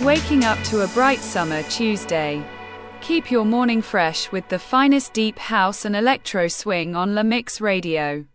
waking up to a bright summer Tuesday. Keep your morning fresh with the finest deep house and electro swing on La Mix Radio.